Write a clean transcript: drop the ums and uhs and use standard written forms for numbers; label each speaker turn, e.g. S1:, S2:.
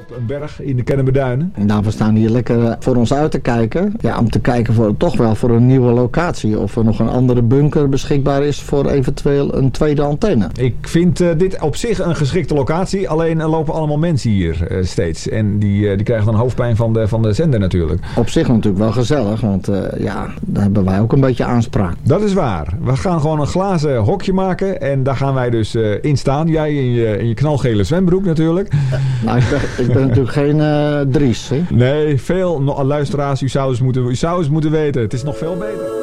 S1: op een berg in de Kennemerduinen.
S2: Nou, we staan hier lekker voor ons uit te kijken. Ja, om te kijken toch wel voor een nieuwe locatie. Of er nog een andere bunker beschikbaar is voor eventueel een tweede antenne.
S1: Ik vind dit op zich een geschikte locatie. Alleen er lopen allemaal mensen hier steeds. En die krijgen dan hoofdpijn van de zender natuurlijk.
S2: Op zich natuurlijk wel gezellig. Want daar hebben wij ook een beetje aanspraak.
S1: Dat is waar. We gaan gewoon een glazen hokje maken. En daar gaan wij dus in staan. Jij in je knalgele zwembroek natuurlijk.
S2: Nou, ik ben natuurlijk geen Dries. Hè?
S1: Nee, veel luisteraars. U zou eens moeten weten. Het is nog veel beter.